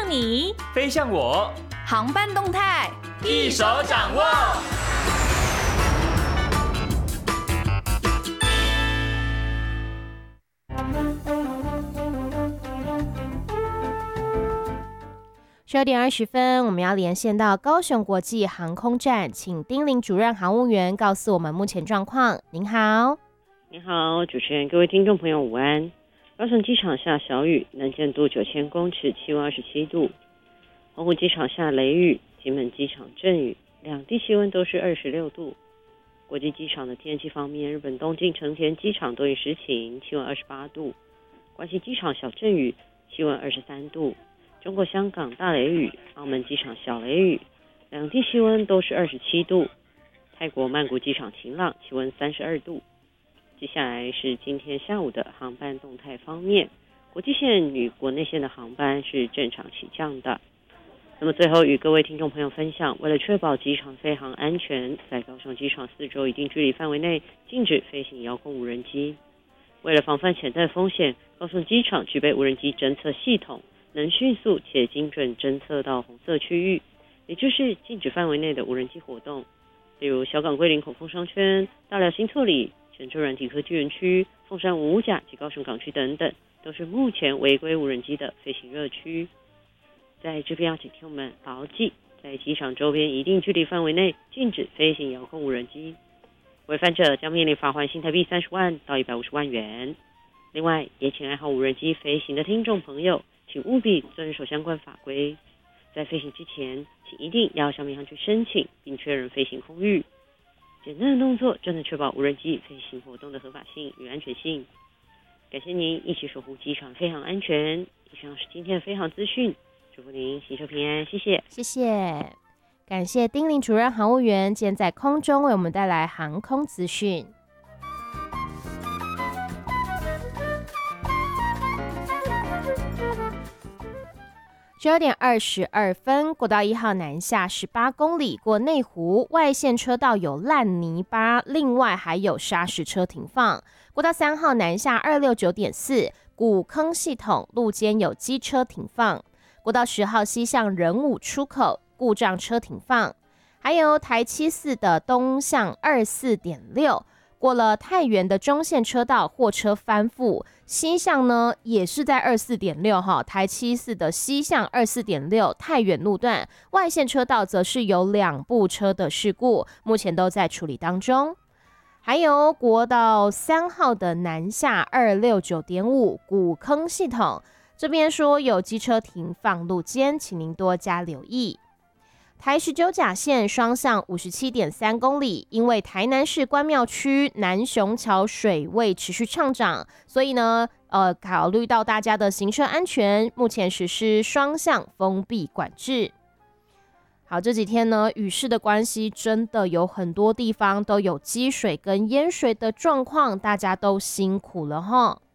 你， 飞向我， 航班动态一手掌握。 12点20分，我们要连线到高雄国际航空站，请丁玲主任航务员告诉我们目前状况。您好。 您好，主持人，各位听众朋友午安。高雄机场下小雨，能见度9000公尺，气温27度。澎湖机场下雷雨，金门机场阵雨，两地气温都是26度。国际机场的天气方面，日本东京成田机场多云时晴，气温28度。关西机场小阵雨，气温23度。中国香港大雷雨，澳门机场小雷雨，两地气温都是27度。泰国曼谷机场晴朗，气温32度。接下来是今天下午的航班动态方面，国际线与国内线的航班是正常起降的。那么最后与各位听众朋友分享，为了确保机场飞航安全，在高雄机场四周一定距离范围内禁止飞行遥控无人机。为了防范潜在风险，高雄机场具备无人机侦测系统，能迅速且精准侦测到红色区域，也就是禁止范围内的无人机活动，例如小港桂林口风商圈、大寮新厝里、泉州软体科技园区、凤山五甲及高雄港区等等，都是目前违规无人机的飞行热区。在这边要请听众们牢记，在机场周边一定距离范围内禁止飞行遥控无人机，违反者将面临罚锾新台币30万到150万元。另外，也请爱好无人机飞行的听众朋友，请务必遵守相关法规。在飞行之前，请一定要向民航局申请，并确认飞行空域。简单的动作就能确保无人机飞行活动的合法性与安全性。感谢您一起守护机场飞航安全。以上是今天的飞航资讯，祝福您行车平安，谢谢。 谢谢，感谢丁玲主任航务员今天在空中为我们带来航空资讯。12点22分，国道1号南下18公里过内湖，外线车道有烂泥巴，另外还有砂石车停放。国道3号南下269.4，古坑系统路肩有机车停放。国道10号西向仁武出口故障车停放。还有台74的东向24.6。过了太原的中线车道，货车翻覆，西向呢也是在24.6哈，台74的西向24.6太原路段，外线车道则是有2部车的事故，目前都在处理当中。还有国道3号的南下269.5古坑系统，这边说有机车停放路肩，请您多加留意。台19甲线双向57.3公里，因为台南市关庙区南雄桥水位持续上涨，所以呢，考虑到大家的行车安全，目前实施双向封闭管制。好，这几天呢，雨势的关系，真的有很多地方都有积水跟淹水的状况，大家都辛苦了齁。